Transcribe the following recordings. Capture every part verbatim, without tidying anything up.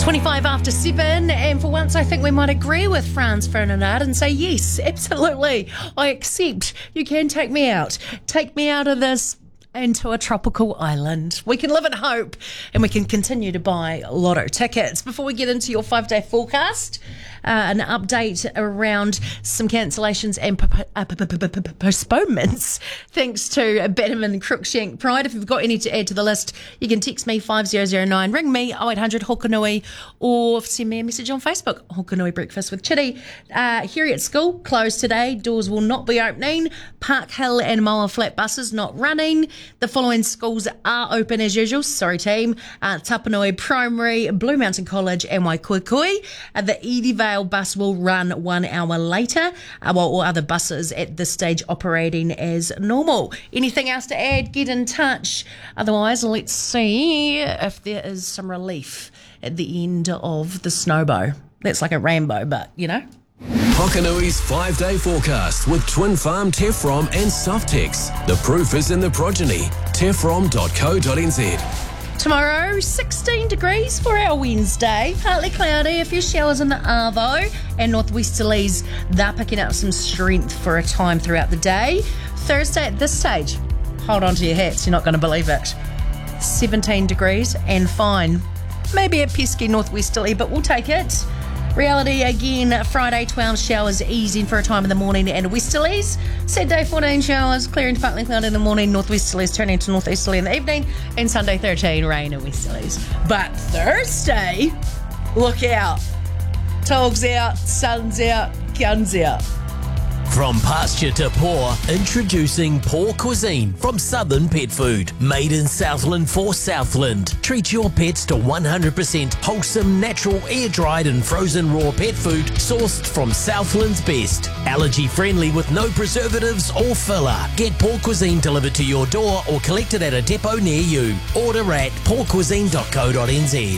twenty-five after seven, and for once I think we might agree with Franz Ferdinand and say yes, absolutely, I accept. You can take me out. Take me out of this into a tropical island. We can live in hope, and we can continue to buy lotto tickets. Before we get into your five-day forecast, uh, an update around some cancellations and p- uh, p- p- p- p- postponements thanks to Bannerman Crookshank Pride. If you've got any to add to the list, you can text me five zero zero nine, ring me oh eight hundred Hokanui, or send me a message on Facebook, Hokanui Breakfast with Chitty. Uh, Heriot School closed today. Doors will not be opening. Park Hill and Moa Flat buses not running. The following schools are open as usual. Sorry, team. Uh, Tapanui Primary, Blue Mountain College, and Waikoikoi. Uh, the Edivale bus will run one hour later, uh, while all other buses at this stage operating as normal. Anything else to add? Get in touch. Otherwise, let's see if there is some relief at the end of the snowbow. That's like a rainbow, but, you know. Hokanui's five-day forecast with Twin Farm, Tefrom and Softex. The proof is in the progeny. tefrom dot co dot n z. Tomorrow, sixteen degrees for our Wednesday. Partly cloudy, a few showers in the Arvo, and northwesterlies, they're picking up some strength for a time throughout the day. Thursday at this stage, hold on to your hats, you're not going to believe it. seventeen degrees and fine. Maybe a pesky northwesterly, but we'll take it. Reality again, Friday twelve showers easing for a time in the morning and westerlies. Saturday fourteen showers, clearing to partly cloudy in the morning, northwesterlies turning to northeasterly in the evening, and Sunday thirteen rain and westerlies. But Thursday, look out. Togs out, sun's out, guns out. From pasture to paw, introducing Paw Cuisine from Southern Pet Food. Made in Southland for Southland. Treat your pets to one hundred percent wholesome, natural, air-dried and frozen raw pet food sourced from Southland's best. Allergy-friendly with no preservatives or filler. Get Paw Cuisine delivered to your door or collected at a depot near you. Order at paw cuisine dot co dot n z.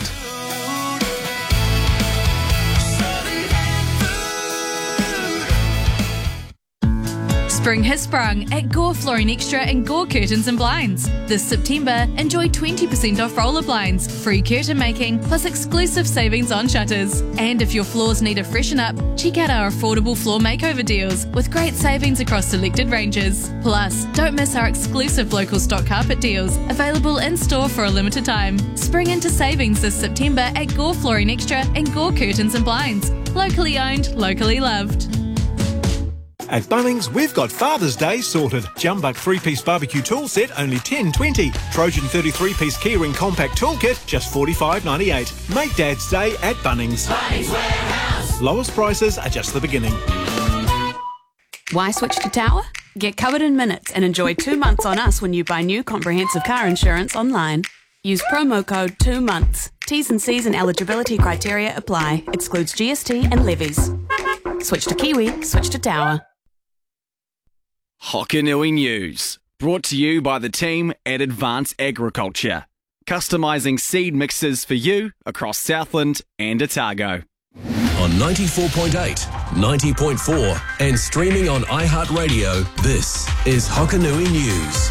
Spring has sprung at Gore Flooring Extra and Gore Curtains and Blinds. This September, enjoy twenty percent off roller blinds, free curtain making, plus exclusive savings on shutters. And if your floors need a freshen up, check out our affordable floor makeover deals with great savings across selected ranges. Plus, don't miss our exclusive local stock carpet deals, available in-store for a limited time. Spring into savings this September at Gore Flooring Extra and Gore Curtains and Blinds. Locally owned, locally loved. At Bunnings, we've got Father's Day sorted. Jumbuck three-piece barbecue tool set, only ten twenty. Trojan thirty-three piece keyring compact toolkit, just forty-five ninety-eight. Make Dad's Day at Bunnings. Bunnings Warehouse. Lowest prices are just the beginning. Why switch to Tower? Get covered in minutes and enjoy two months on us when you buy new comprehensive car insurance online. Use promo code two months. T's and C's and eligibility criteria apply. Excludes G S T and levies. Switch to Kiwi, switch to Tower. Hokanui News, brought to you by the team at Advanced Agriculture, customising seed mixes for you across Southland and Otago. On ninety-four point eight, ninety point four and streaming on iHeartRadio, this is Hokanui News.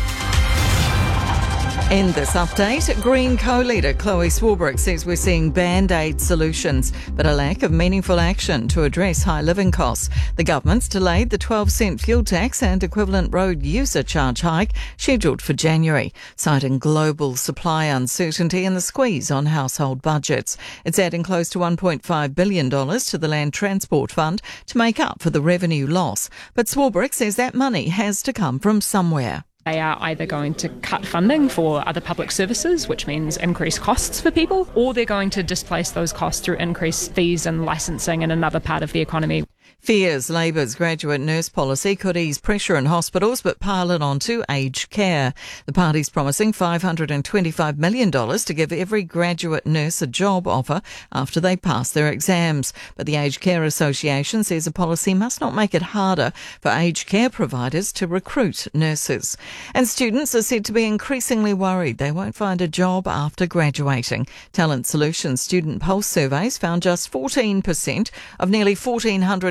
In this update, Green co-leader Chloe Swarbrick says we're seeing band-aid solutions, but a lack of meaningful action to address high living costs. The government's delayed the twelve cent fuel tax and equivalent road user charge hike scheduled for January, citing global supply uncertainty and the squeeze on household budgets. It's adding close to one point five billion dollars to the Land Transport Fund to make up for the revenue loss. But Swarbrick says that money has to come from somewhere. They are either going to cut funding for other public services, which means increased costs for people, or they're going to displace those costs through increased fees and licensing in another part of the economy. Fears Labor's graduate nurse policy could ease pressure in hospitals but pile it onto aged care. The party's promising five hundred twenty-five million dollars to give every graduate nurse a job offer after they pass their exams. But the Aged Care Association says a policy must not make it harder for aged care providers to recruit nurses. And students are said to be increasingly worried they won't find a job after graduating. Talent Solutions Student Pulse surveys found just fourteen percent of nearly fourteen hundred